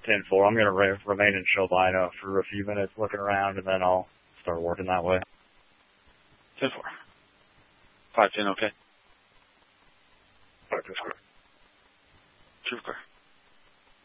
10-4. I'm going to remain in Shelbino for a few minutes looking around, and then I'll start working that way. 10-4. 5-10, okay. 5-10. Trooper.